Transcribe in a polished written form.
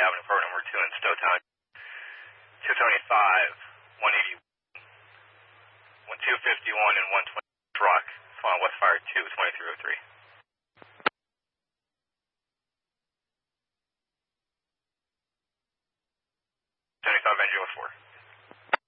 Avenue, program number 2 in Stowtown. 275, 180, 251 and 120 truck. Westfire 2, 2303. 75 Angelo 4.